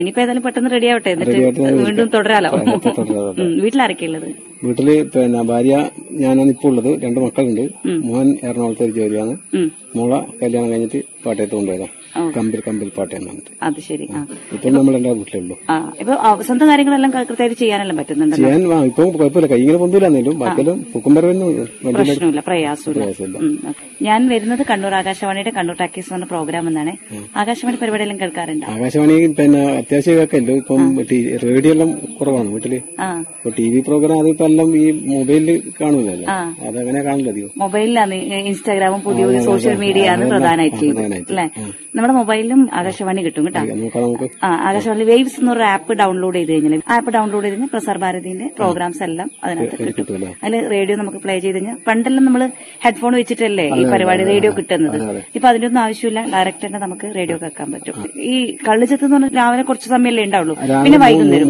ഇനിയിപ്പോ ഏതായാലും പെട്ടെന്ന് റെഡി ആവട്ടെ, എന്നിട്ട് വീണ്ടും തുടരാലോ. വീട്ടിലാരൊക്കെ ഉള്ളത്? വീട്ടില് ഭാര്യ, ഞാനാണ് ഇപ്പൊ ഉള്ളത്. 2 മക്കളുണ്ട്. മോൻ എറണാകുളത്തെ ഒരു ജോലിയാണ്. മോളെ കല്യാണം കഴിഞ്ഞിട്ട് പാട്ടയത്ത് കൊണ്ടുപോയതാ. കമ്പിൽ പാട്ടയെന്നാണ്. അത് ശരി. ഇപ്പൊ നമ്മൾ എന്റെ വീട്ടിലുള്ളൂ. ഇപ്പൊ സ്വന്തം കാര്യങ്ങളെല്ലാം കൃത്യമായിട്ട് ചെയ്യാനെല്ലാം പറ്റുന്നുണ്ട്. ചെയ്യാൻ ഇപ്പൊ കുഴപ്പമില്ല, കൈയിങ്ങനെ പൊന്തില്ലാന്നേലും ബാക്കിയെല്ലാം പ്രശ്നമില്ല, പ്രയാസമില്ല. ഞാൻ വരുന്നത് കണ്ണൂർ ആകാശവാണിയുടെ കണ്ണൂർ ടാക്കീസ് എന്ന് പറഞ്ഞ പ്രോഗ്രാം എന്നാണ്. ആകാശവാണി പരിപാടിയെല്ലാം കേൾക്കാറുണ്ട്? ആകാശവാണി അത്യാവശ്യം കേൾക്കല്ലോ. ഇപ്പം റേഡിയോ എല്ലാം കുറവാണ് വീട്ടില്. ഇപ്പൊ TV പ്രോഗ്രാം അതിപ്പോ എല്ലാം ഈ മൊബൈലിൽ കാണൂലല്ലോ, അതങ്ങനെ കാണില്ല അധികം. മൊബൈലിലാണ് ഇൻസ്റ്റാഗ്രാമും പുതിയ സോഷ്യൽ മീഡിയ ആണ് പ്രധാനമായിട്ട് അല്ലെ. നമ്മുടെ മൊബൈലിലും ആകാശവാണി കിട്ടും കേട്ടോ. ആകാശവാണി വേവ്സ് എന്നൊരു ആപ്പ് ഡൗൺലോഡ് ചെയ്ത് കഴിഞ്ഞാൽ പ്രസാർ ഭാരതിന്റെ പ്രോഗ്രാംസ് എല്ലാം അതിനകത്ത് കിട്ടും. അതിൽ റേഡിയോ നമുക്ക് പ്ലേ ചെയ്ത് കഴിഞ്ഞാൽ പണ്ടെല്ലാം നമ്മൾ ഹെഡ്ഫോൺ വെച്ചിട്ടല്ലേ ഈ പരിപാടി റേഡിയോ കിട്ടുന്നത്. ഇപ്പൊ അതിനൊന്നും ആവശ്യമില്ല, ഡയറക്റ്റ് തന്നെ നമുക്ക് റേഡിയോ കേൾക്കാൻ പറ്റും. ഈ കള്ളിച്ചത്ത് എന്ന് പറഞ്ഞാൽ രാവിലെ കുറച്ച് സമയമല്ലേ ഉണ്ടാവുള്ളൂ, പിന്നെ വൈകുന്നേരം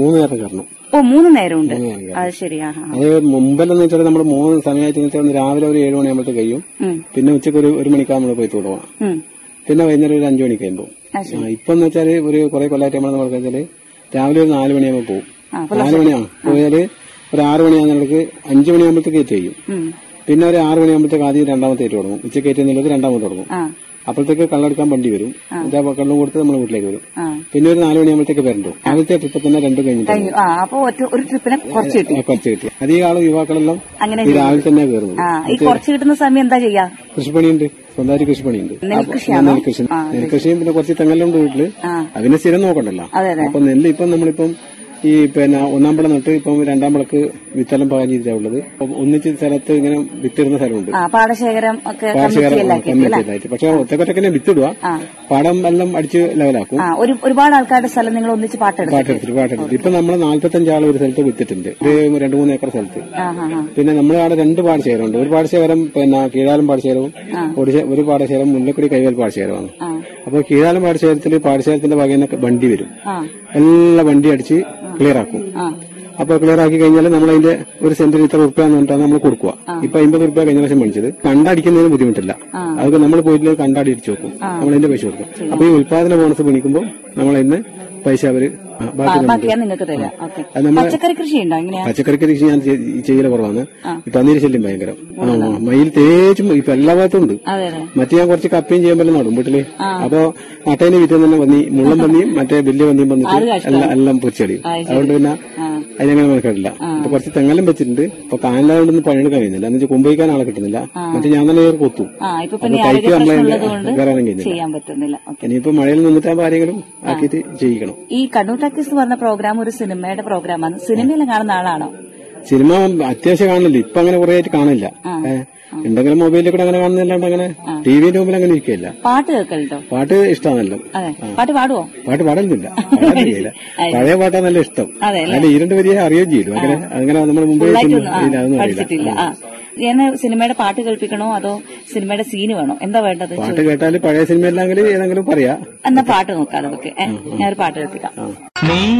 3 നേരം ഉണ്ട്. അത് ശരിയാ. അത് മുമ്പെല്ലാം വെച്ചാൽ നമ്മൾ 3 സമയമായിട്ട് രാവിലെ ഒരു 7 മണിയാകുമ്പോഴത്തെ കഴിയും, പിന്നെ ഉച്ചക്ക് ഒരു 1 മണിക്കാകുമ്പോൾ പോയി തുടങ്ങാം, പിന്നെ വൈകുന്നേരം ഒരു 5 മണിക്ക് കഴിയുമ്പോൾ. ഇപ്പൊ എന്ന് വെച്ചാല് ഒരു കുറെ കൊല്ലമായിട്ട് നമ്മൾ വെച്ചാല് രാവിലെ ഒരു 4 മണിയാകുമ്പോൾ പോകും. 4 മണിയാണ് പോയാല് ഒരു 6 മണിയാകുന്നവർക്ക് 5 മണിയാകുമ്പോഴത്തേക്ക് ഏറ്റു ചെയ്യും. പിന്നെ ഒരു 6 മണിയാകുമ്പോഴത്തേക്ക് ആദ്യം രണ്ടാമത്തെ ഏറ്റു തുടങ്ങും. ഉച്ചക്ക് ഏറ്റെന്നുള്ളത് രണ്ടാമത്തെ തുടങ്ങും. അപ്പോഴത്തേക്ക് കള്ളെടുക്കാൻ വണ്ടി വരും. കള്ളും കൊടുത്ത് നമ്മൾ വീട്ടിലേക്ക് വരും. പിന്നെ ഒരു 4 മണിയാകുമ്പോഴത്തേക്ക് വരണ്ടോ. ആദ്യത്തെ ട്രിപ്പ് തന്നെ 2 കഴിഞ്ഞിട്ട് ഒരു ട്രിപ്പിനെ കുറച്ച് കിട്ടി. അധികം ആളും യുവാക്കളെല്ലാം ഈ രാവിലെ തന്നെ കയറുന്നു. ഈ കുറച്ച് കിട്ടുന്ന സമയം എന്താ ചെയ്യാ? കൃഷിപ്പണിയുണ്ട്, സ്വന്തമായിട്ട് കൃഷിപ്പണിയുണ്ട്. നെൽകൃഷിയും പിന്നെ കുറച്ച് തെങ്ങെല്ലാം വീട്ടില്. അതിനെ സ്ഥിരം നോക്കണ്ടല്ലോ. അപ്പൊ നെല്ല് ഇപ്പം നമ്മളിപ്പം ഈ ഒന്നാം വിള നട്ട് ഇപ്പം 2ാം വിളക്ക് വിത്തെല്ലാം പാകിട്ടാ ഉള്ളത്. ഒന്നിച്ച് സ്ഥലത്ത് ഇങ്ങനെ വിത്തിടുന്ന സ്ഥലമുണ്ട്. പാടശേഖരം കമ്മിറ്റിയിലായിട്ട്. പക്ഷെ ഒറ്റക്കൊറ്റക്കന്നെ വിത്തിടുക, പാടം എല്ലാം അടിച്ച് ലെവലാക്കും. ഒരുപാട് ആൾക്കാരുടെ സ്ഥലം നിങ്ങൾ ഒന്നിച്ച് പാട്ടെടുത്തിട്ട് ഇപ്പൊ നമ്മൾ 45 ആൾ ഒരു സ്ഥലത്ത് വിത്തിട്ടുണ്ട്, ഒരു 2-3 ഏക്കർ സ്ഥലത്ത്. പിന്നെ നമ്മൾ അവിടെ 2 പാടശേഖരമുണ്ട്. ഒരു പാടശേഖരം കീഴാലും പാടശേഖരവും, ഒരു പാടശേഖരം മുല്ലക്കുടി കൈവൽ പാടശേഖരമാണ്. അപ്പൊ കീഴാലും പാടശേഖരത്തിന്റെ വകയിൽ വണ്ടി വരും, എല്ലാ വണ്ടി അടിച്ച് ക്ലിയർ ആക്കും. അപ്പൊ ക്ലിയർ ആക്കി കഴിഞ്ഞാൽ നമ്മൾ അതിന്റെ ഒരു സെന്റിന് ഇത്ര ഉറുപ്പ്യ എന്ന് പറഞ്ഞാൽ നമ്മൾ കൊടുക്കുക. ഇപ്പൊ 50 ഉറുപ്പ്യ കഴിഞ്ഞ പ്രാവശ്യം മേടിച്ചത്. കണ്ടടിക്കുന്നതിന് ബുദ്ധിമുട്ടില്ല, അതൊക്കെ നമ്മൾ പോയിട്ട് കണ്ടടി അടിച്ചു വെക്കും, നമ്മൾ അതിന്റെ പൈസ കൊടുക്കും. അപ്പൊ ഈ ഉൽപാദന ബോണസ് പിടിക്കുമ്പോൾ നമ്മൾ അതിന് പൈസ അവര് പച്ചക്കറി കൃഷി ഞാൻ ചെയ്യല കുറവാണ്. ഇപ്പൊ പന്നീര് ശല്യം ഭയങ്കരം. മയിൽ തേച്ചും ഇപ്പൊ എല്ലാ ഭാഗത്തും ഉണ്ട്. മറ്റേ ഞാൻ കുറച്ച് കപ്പയും ചെയ്യാൻ പറ്റും നടും വീട്ടില്. അപ്പൊ നട്ടേനെ വിറ്റം തന്നെ പന്നി, മുള്ളം പന്നിയും മറ്റേ വലിയ പന്നിയും വന്നിട്ട് എല്ലാം പൊരിച്ചടിയും. അതുകൊണ്ട് പിന്നെ അതിനങ്ങനെ മെനക്കെടില്ല. ഇപ്പൊ കുറച്ച് തെങ്ങെല്ലാം വെച്ചിട്ടുണ്ട്. ഇപ്പൊ കാനലായോണ്ടൊന്നും പണിയെടുക്കാൻ കഴിയുന്നില്ല, എന്ന് വെച്ചാൽ കുമ്പയിക്കാൻ ആളെ കിട്ടുന്നില്ല. മറ്റേ ഞാൻ തന്നെ കൊത്തും, കൈക്ക് നമ്മളെ കയറാനും കഴിയുന്നില്ല. ഇനിയിപ്പോ മഴയിൽ നിന്നിട്ട് ആരെങ്കിലും ആക്കിയിട്ട് ചെയ്യിക്കണം. ഈ കണ്ണൂർ ടാക്കീസ് പറഞ്ഞ പ്രോഗ്രാം ഒരു സിനിമയുടെ പ്രോഗ്രാമാണ്. സിനിമയിൽ കാണുന്ന ആളാണോ? സിനിമ അത്യാവശ്യം കാണില്ല, ഇപ്പൊ അങ്ങനെ കുറെ ആയിട്ട് കാണില്ല. ഉണ്ടെങ്കിലും മൊബൈലിൽ കൂടെ അങ്ങനെ കാണുന്നില്ലാണ്ട് അങ്ങനെ ടിവിന്റെ മുമ്പിൽ അങ്ങനെ ഇരിക്കില്ല. പാട്ട് കേൾക്കല്ലോ? പാട്ട് ഇഷ്ടമാണല്ലോ. പാട്ട് പാടുവോ? പാട്ട് പാടുന്നില്ല, പഴയ പാട്ടാ നല്ല ഇഷ്ടം. അതിൽ 2 വരിയെ അറിയുകയും ചെയ്തു. അങ്ങനെ നമ്മുടെ മുമ്പേ പഠിച്ചിട്ടില്ല. സിനിമയുടെ പാട്ട് കേൾപ്പിക്കണോ അതോ സിനിമയുടെ സീന് വേണോ, എന്താ വേണ്ടത്? പാട്ട് കേട്ടാല് പഴയ സിനിമ അല്ലെങ്കിൽ ഏതെങ്കിലും പറയാ. എന്നാ പാട്ട് നോക്കാം നമുക്ക്. ഞാനൊരു പാട്ട് കേൾപ്പിക്കാം.